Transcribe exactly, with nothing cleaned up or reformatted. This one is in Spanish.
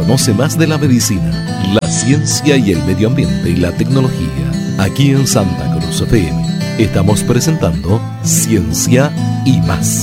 Conoce más de la medicina, la ciencia y el medio ambiente y la tecnología. Aquí en Santa Cruz F M estamos presentando Ciencia y Más.